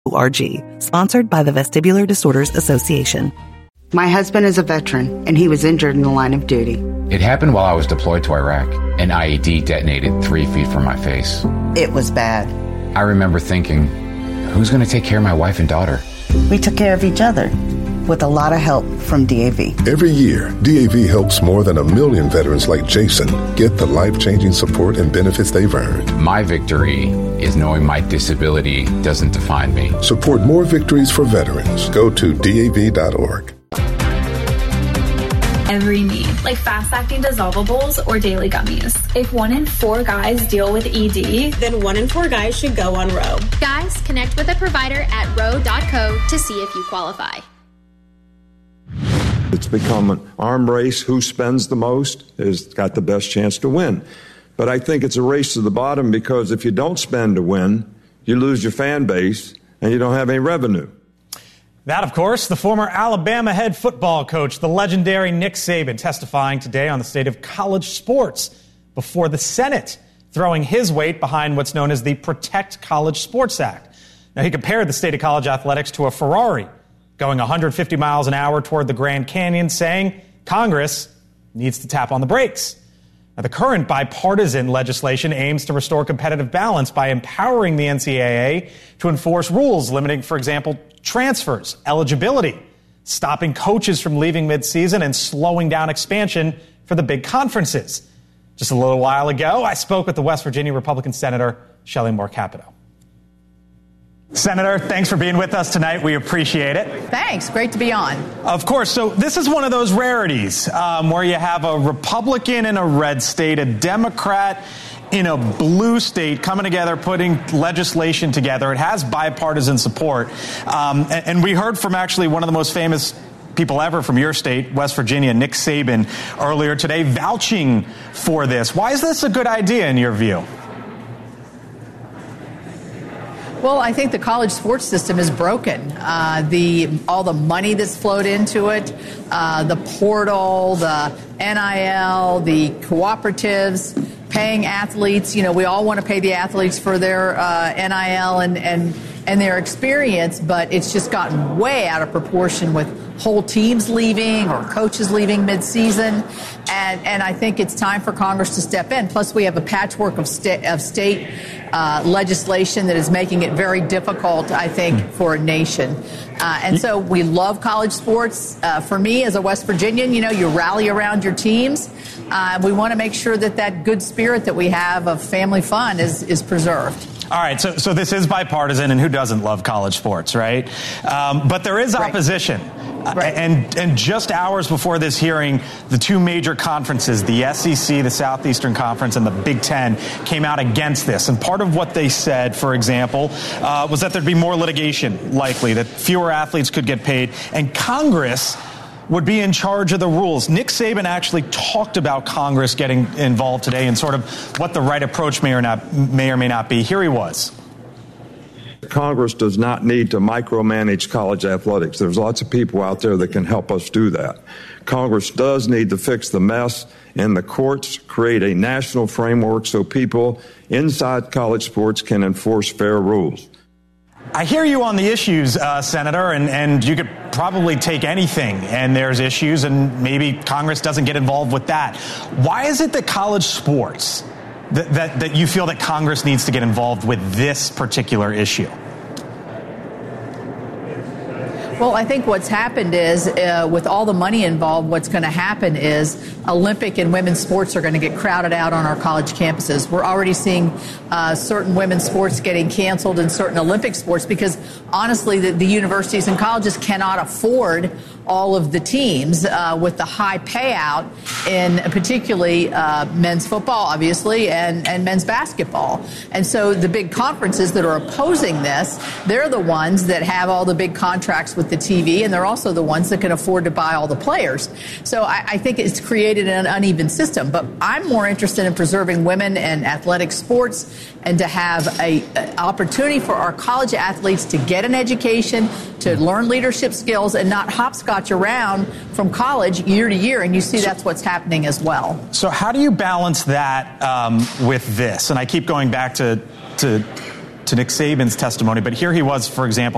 Sponsored by the Vestibular Disorders Association. My husband is a veteran, and he was injured in the line of duty. It happened while I was deployed to Iraq. An IED detonated 3 feet from my face. It was bad. I remember thinking, who's going to take care of my wife and daughter? We took care of each other with a lot of help from DAV. Every year, DAV helps more than 1 million veterans like Jason get the life-changing support and benefits they've earned. My victory is knowing my disability doesn't define me. Support more victories for veterans. Go to DAV.org. Every need, like fast-acting dissolvables or daily gummies. If 1 in 4 guys deal with ED, then 1 in 4 guys should go on Ro. Guys, connect with a provider at ro.co to see if you qualify. It's become an arm race. Who spends the most has got the best chance to win. But I think it's a race to the bottom because if you don't spend to win, you lose your fan base and you don't have any revenue. That, of course, the former Alabama head football coach, the legendary Nick Saban, testifying today on the state of college sports before the Senate, throwing his weight behind what's known as the Protect College Sports Act. Now, he compared the state of college athletics to a Ferrari, going 150 miles an hour toward the Grand Canyon, saying Congress needs to tap on the brakes. Now, the current bipartisan legislation aims to restore competitive balance by empowering the NCAA to enforce rules limiting, for example, transfers, eligibility, stopping coaches from leaving midseason, and slowing down expansion for the big conferences. Just a little while ago, I spoke with the West Virginia Republican Senator Shelley Moore Capito. Senator, thanks for being with us tonight. We appreciate it. Thanks. Great to be on. Of course. So this is one of those rarities where you have a Republican in a red state, a Democrat in a blue state coming together, putting legislation together. It has bipartisan support. And we heard from actually one of the most famous people ever from your state, West Virginia, Nick Saban, earlier today, vouching for this. Why is this a good idea in your view? Well, I think the college sports system is broken. All the money that's flowed into it, the portal, the NIL, the cooperatives, paying athletes. You know, we all want to pay the athletes for their NIL and their experience, but it's just gotten way out of proportion with whole teams leaving or coaches leaving midseason. And I think it's time for Congress to step in. Plus, we have a patchwork of state legislation that is making it very difficult, I think, for a nation. And so we love college sports. For me, as a West Virginian, you know, you rally around your teams. We want to make sure that good spirit that we have of family fun is preserved. All right, so this is bipartisan, and who doesn't love college sports, right? But there is opposition. Right. And just hours before this hearing, the two major conferences, the SEC, the Southeastern Conference, and the Big Ten, came out against this. And part of what they said, for example, was that there'd be more litigation likely, that fewer athletes could get paid, and Congress would be in charge of the rules. Nick Saban actually talked about Congress getting involved today and sort of what the right approach may or may not be. Here he was. Congress does not need to micromanage college athletics. There's lots of people out there that can help us do that. Congress does need to fix the mess, and the courts create a national framework so people inside college sports can enforce fair rules. I hear you on the issues, Senator, and you could probably take anything, and there's issues, and maybe Congress doesn't get involved with that. Why is it that college sports, that you feel that Congress needs to get involved with this particular issue? Well, I think what's happened is, with all the money involved, what's going to happen is Olympic and women's sports are going to get crowded out on our college campuses. We're already seeing certain women's sports getting canceled and certain Olympic sports because, honestly, the universities and colleges cannot afford all of the teams with the high payout in particularly men's football, obviously, and men's basketball. And so the big conferences that are opposing this, they're the ones that have all the big contracts with the TV, and they're also the ones that can afford to buy all the players. So I think it's created an uneven system. But I'm more interested in preserving women and athletic sports and to have an opportunity for our college athletes to get an education, to learn leadership skills, and not hopscotch around from college year to year. And you see that's what's happening as well. So how do you balance that with this? And I keep going back to Nick Saban's testimony, but here he was, for example,